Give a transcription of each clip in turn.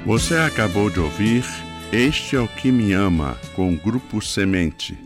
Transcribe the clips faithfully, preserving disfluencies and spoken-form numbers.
Você acabou de ouvir Este é o que me ama, com o Grupo Semente.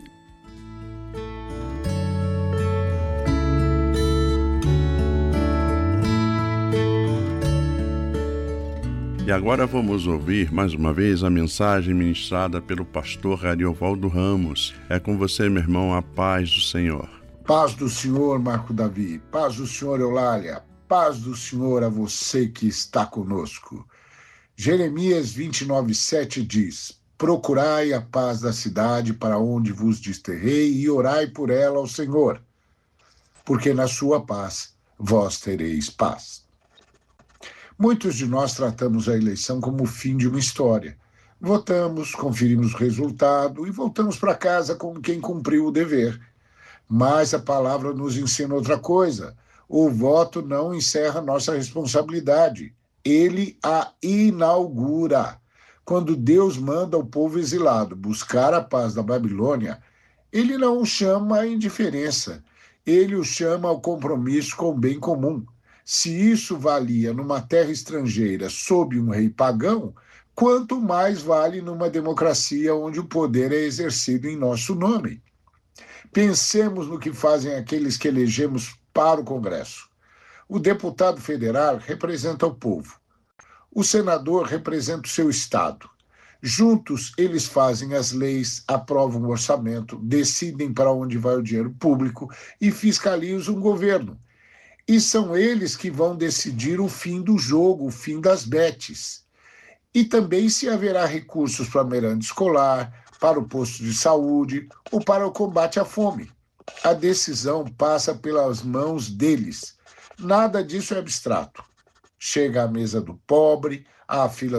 E agora vamos ouvir mais uma vez a mensagem ministrada pelo pastor Ariovaldo Ramos. É com você, meu irmão, a paz do Senhor. Paz do Senhor, Marco Davi. Paz do Senhor, Eulália. Paz do Senhor a você que está conosco. Jeremias vinte e nove, sete diz: Procurai a paz da cidade para onde vos desterrei e orai por ela ao Senhor, porque na sua paz vós tereis paz. Muitos de nós tratamos a eleição como o fim de uma história. Votamos, conferimos o resultado e voltamos para casa como quem cumpriu o dever. Mas a palavra nos ensina outra coisa. O voto não encerra nossa responsabilidade. Ele a inaugura. Quando Deus manda o povo exilado buscar a paz da Babilônia, ele não o chama à indiferença. Ele o chama ao compromisso com o bem comum. Se isso valia numa terra estrangeira sob um rei pagão, quanto mais vale numa democracia onde o poder é exercido em nosso nome. Pensemos no que fazem aqueles que elegemos para o Congresso. O deputado federal representa o povo. O senador representa o seu estado. Juntos, eles fazem as leis, aprovam o orçamento, decidem para onde vai o dinheiro público e fiscalizam o governo. E são eles que vão decidir o fim do jogo, o fim das betes. E também se haverá recursos para a merenda escolar, para o posto de saúde ou para o combate à fome. A decisão passa pelas mãos deles. Nada disso é abstrato. Chega à mesa do pobre, à fila